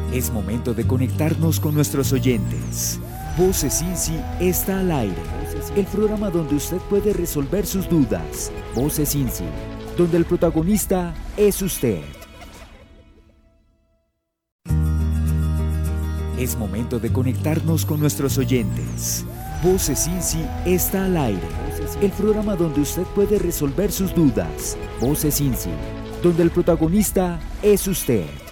Es momento de conectarnos con nuestros oyentes. Voces INSI está al aire. El programa donde usted puede resolver sus dudas. Voces INSI, donde el protagonista es usted. Es momento de conectarnos con nuestros oyentes. Voces INSI está al aire. El programa donde usted puede resolver sus dudas. Voces INSI, donde el protagonista es usted.